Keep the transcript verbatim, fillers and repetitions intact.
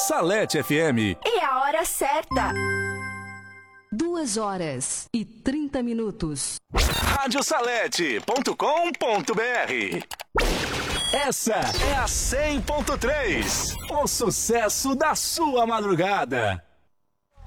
Salete F M. E a hora certa. Duas horas e trinta minutos. rádio salete ponto com ponto br. Essa é a cem ponto três. O sucesso da sua madrugada.